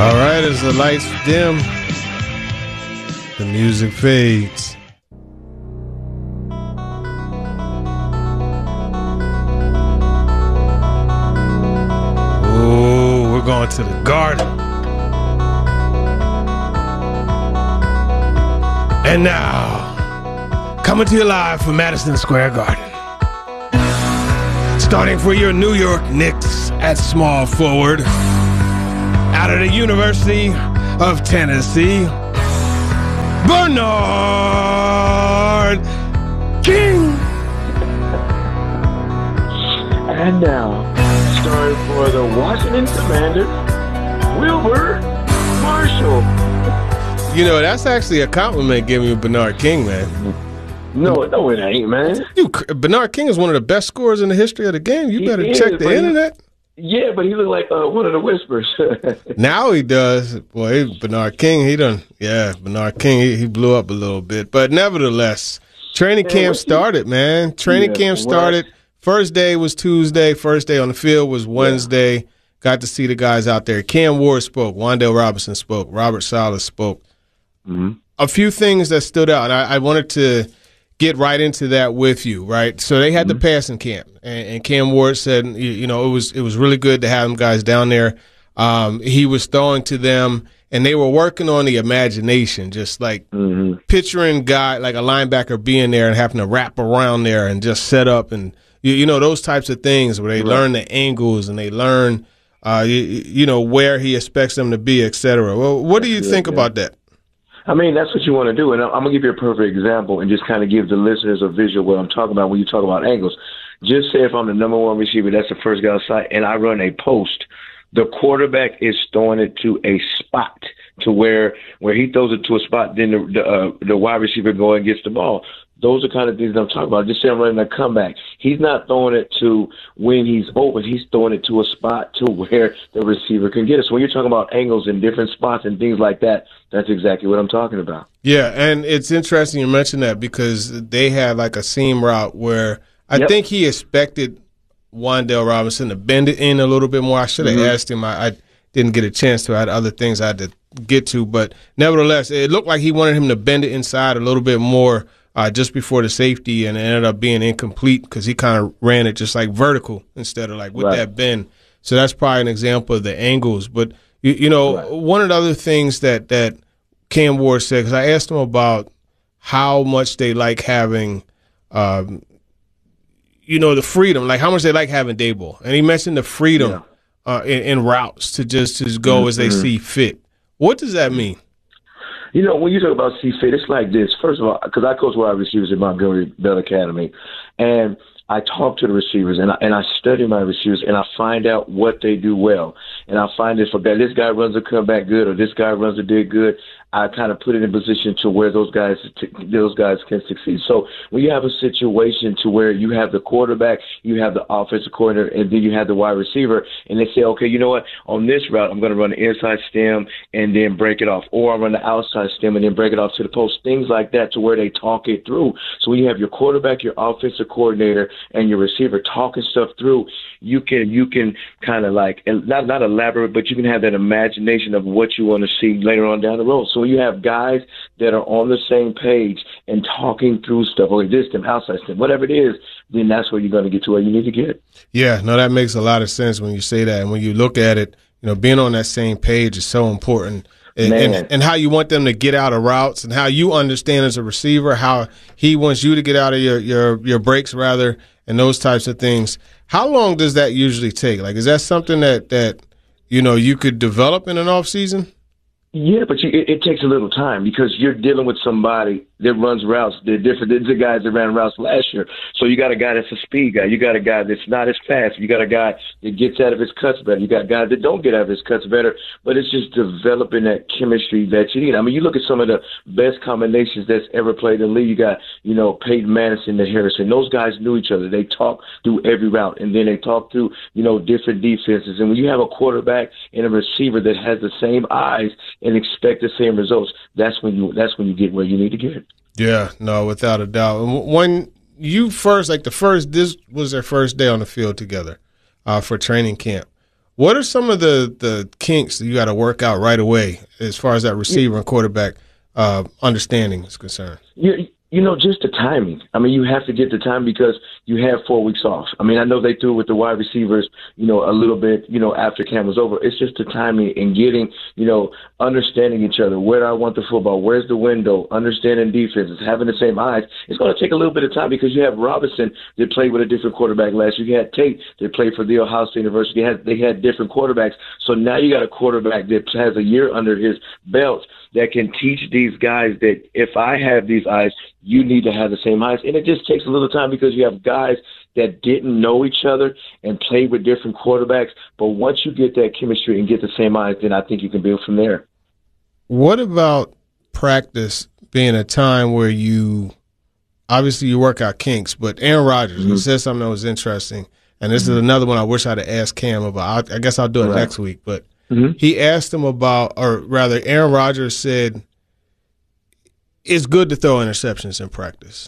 All right, as the lights dim, the music fades. Oh, we're going to the Garden. And now, coming to you live from Madison Square Garden. Starting for your New York Knicks at small forward. Out of the University of Tennessee, Bernard King. And now, starting for the Washington Commanders, Wilbur Marshall. You know, that's actually a compliment giving you Bernard King, man. No, it ain't, man. Bernard King is one of the best scorers in the history of the game. You better check the internet. Yeah, but he looked like one of the whispers. Now he does. Boy, Bernard King, Bernard King, he blew up a little bit. But nevertheless, training camp started, man. Training camp started. First day was Tuesday. First day on the field was Wednesday. Yeah. Got to see the guys out there. Cam Ward spoke. Wan'Dale Robinson spoke. Robert Saleh spoke. Mm-hmm. A few things that stood out, and I wanted to get right into that with you, right? So they had the passing camp, and Cam Ward said, you know, it was really good to have them guys down there. He was throwing to them, and they were working on the imagination, just like picturing guy like a linebacker being there and having to wrap around there and just set up, and you know, those types of things where they learn the angles and they learn, you know, where he expects them to be, et cetera. Well, what do you think about that? I mean, that's what you want to do. And I'm going to give you a perfect example and just kind of give the listeners a visual of what I'm talking about when you talk about angles. Just say if I'm the number one receiver, that's the first guy outside, and I run a post, the quarterback is throwing it to a spot to where he throws it to a spot, then the wide receiver go and gets the ball. Those are kind of things that I'm talking about. Just say I'm running a comeback. He's not throwing it to when he's open. He's throwing it to a spot to where the receiver can get it. So when you're talking about angles in different spots and things like that, that's exactly what I'm talking about. Yeah, and it's interesting you mentioned that because they had like a seam route where I think he expected Wan'Dale Robinson to bend it in a little bit more. I should have asked him. I didn't get a chance to. I had other things I had to get to. But nevertheless, it looked like he wanted him to bend it inside a little bit more. Just before the safety, and it ended up being incomplete because he kind of ran it just like vertical instead of like with that bend. So that's probably an example of the angles. But, you know, one of the other things that Cam Ward said, because I asked him about how much they like having, you know, the freedom, like how much they like having Daboll. And he mentioned the freedom in routes to just go as they see fit. What does that mean? You know, when you talk about C-Fit, it's like this. First of all, because I coach wide receivers at Montgomery Bell Academy, and I talk to the receivers, and I study my receivers, and I find out what they do well. And I find this guy runs a comeback good, or this guy runs a dig good. I kind of put it in position to where those guys can succeed. So when you have a situation to where you have the quarterback, you have the offensive coordinator, and then you have the wide receiver, and they say, okay, you know what? On this route, I'm going to run the inside stem and then break it off, or I run the outside stem and then break it off to the post. Things like that, to where they talk it through. So when you have your quarterback, your offensive coordinator, and your receiver talking stuff through, you can kind of like not elaborate, but you can have that imagination of what you want to see later on down the road. So when you have guys that are on the same page and talking through stuff, or this stem, outside stem, whatever it is, then that's where you're going to get to where you need to get. Yeah, no, that makes a lot of sense when you say that. And when you look at it, you know, being on that same page is so important. And how you want them to get out of routes, and how you understand as a receiver how he wants you to get out of your breaks rather, and those types of things. How long does that usually take? Like, is that something that you know you could develop in an off season? Yeah, but it takes a little time because you're dealing with somebody that runs routes. They're different. There's the guys that ran routes last year. So you got a guy that's a speed guy. You got a guy that's not as fast. You got a guy that gets out of his cuts better. You got guys that don't get out of his cuts better. But it's just developing that chemistry that you need. I mean, you look at some of the best combinations that's ever played in the league. You got, you know, Peyton Manning to Harrison. Those guys knew each other. They talk through every route, and then they talk through, you know, different defenses. And when you have a quarterback and a receiver that has the same eyes and expect the same results, that's when you get where you need to get. Yeah, no, without a doubt. When you first, this was their first day on the field together for training camp. What are some of the kinks that you got to work out right away as far as that receiver and quarterback understanding is concerned? Just the timing. I mean, you have to get the time because you have 4 weeks off. I mean, I know they threw with the wide receivers, a little bit, after camp was over. It's just the timing and getting, understanding each other. Where do I want the football? Where's the window? Understanding defenses, having the same eyes. It's going to take a little bit of time because you have Robinson that played with a different quarterback last year. You had Tate that played for the Ohio State University. They had different quarterbacks. So now you got a quarterback that has a year under his belt that can teach these guys that if I have these eyes, you need to have the same eyes. And it just takes a little time because you have guys that didn't know each other and played with different quarterbacks. But once you get that chemistry and get the same eyes, then I think you can build from there. What about practice being a time where obviously you work out kinks, but Aaron Rodgers, he said something that was interesting, and this is another one I wish I'd have asked Cam about. I guess I'll do it next week, but he asked him about, or rather Aaron Rodgers said, it's good to throw interceptions in practice.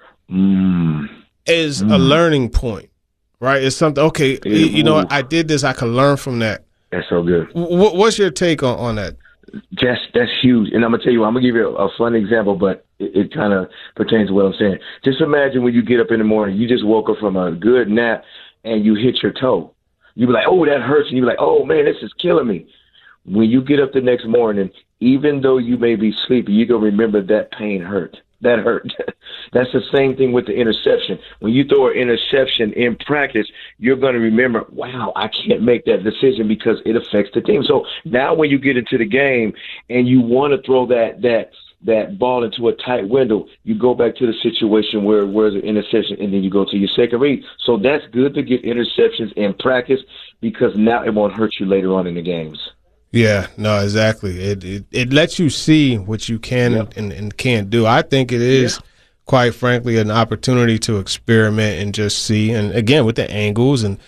Is a learning point, right? It's something, okay, I did this, I can learn from that. That's so good. What's your take on that? That's huge. And I'm going to tell you, I'm going to give you a fun example, but it kind of pertains to what I'm saying. Just imagine when you get up in the morning, you just woke up from a good nap and you hit your toe. You be like, oh, that hurts. And you be like, oh, man, this is killing me. When you get up the next morning, even though you may be sleepy, you're going to remember that pain hurt. That hurt. That's the same thing with the interception. When you throw an interception in practice, you're going to remember, wow, I can't make that decision because it affects the team. So now when you get into the game and you want to throw that ball into a tight window, you go back to the situation where's an interception, and then you go to your second read. So that's good to get interceptions in practice because now it won't hurt you later on in the games. Yeah, no, exactly. It lets you see what you can and can't do. I think it is, quite frankly, an opportunity to experiment and just see. And again, with the angles and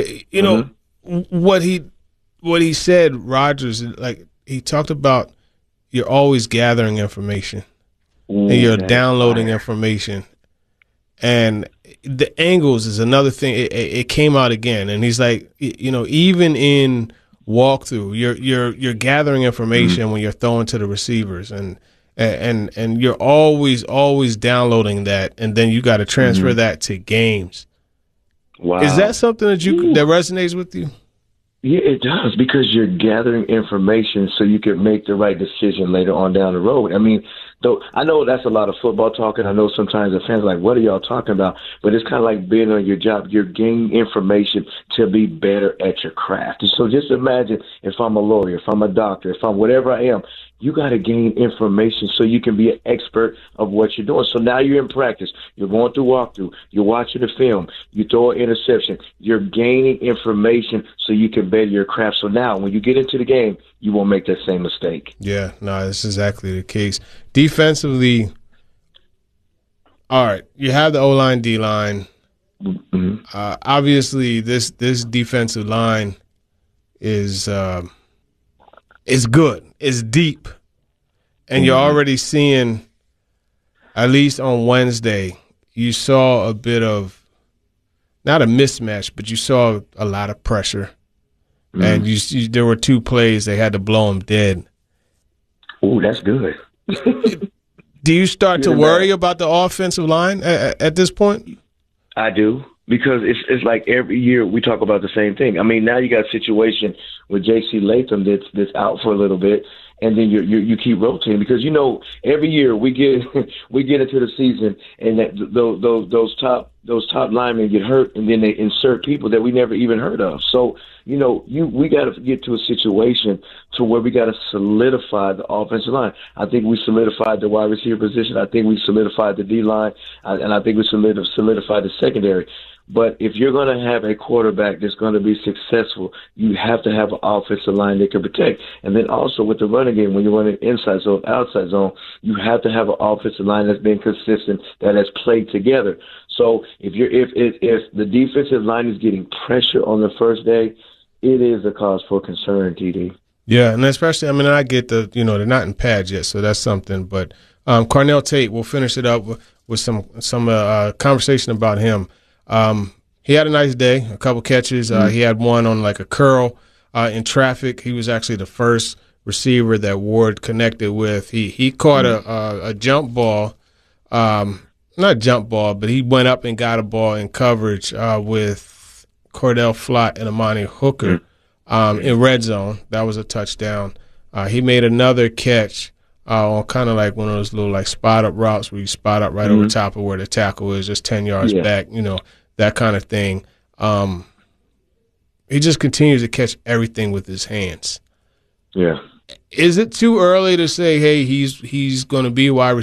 what he said, Rodgers, like he talked about, you're always gathering information and you're downloading information. And the angles is another thing. It came out again, and he's like, even in walkthrough, you're gathering information when you're throwing to the receivers, and you're always downloading that, and then you got to transfer that to games. Wow, is that something that that resonates with you? Yeah, it does, because you're gathering information so you can make the right decision later on down the road. I mean, though I know that's a lot of football talk, and I know sometimes the fans are like, what are y'all talking about? But it's kind of like being on your job. You're gaining information to be better at your craft. So just imagine if I'm a lawyer, if I'm a doctor, if I'm whatever I am, you got to gain information so you can be an expert of what you're doing. So now you're in practice. You're going through walkthrough. You're watching the film. You throw an interception. You're gaining information so you can better your craft. So now when you get into the game, you won't make that same mistake. Yeah, no, that's exactly the case. Defensively, all right, you have the O-line, D-line. Obviously, this defensive line is good. It's deep. And you're already seeing, at least on Wednesday, you saw a bit of, not a mismatch, but you saw a lot of pressure. And there were 2 plays they had to blow them dead. Oh, that's good. Do you start to worry about the offensive line at this point? I do, because it's like every year we talk about the same thing. I mean, now you got a situation with J.C. Latham that's out for a little bit, and then you keep rotating, because every year we get into the season and those top linemen get hurt, and then they insert people that we never even heard of. So we got to get to a situation to where we got to solidify the offensive line. I think we solidified the wide receiver position. I think we solidified the D line, and I think we solidified the secondary. But if you're going to have a quarterback that's going to be successful, you have to have an offensive line that can protect. And then also with the running game, when you're running inside zone, outside zone, you have to have an offensive line that's been consistent, that has played together. So if the defensive line is getting pressure on the first day, it is a cause for concern, TD. Yeah, and especially, I mean, I get they're not in pads yet, so that's something. But Carnell Tate, we'll finish it up with some conversation about him. he had a nice day, a couple catches. He had one on like a curl in traffic. He was actually the first receiver that Ward connected with. He caught a jump ball, not jump ball, but he went up and got a ball in coverage with Cordell Flott and Amani Hooker in red zone. That was a touchdown. He made another catch on kind of like one of those little like spot up routes where you spot up right over top of where the tackle is, just 10 yards back, that kind of thing. He just continues to catch everything with his hands. Yeah. Is it too early to say, hey, he's going to be wide receiver?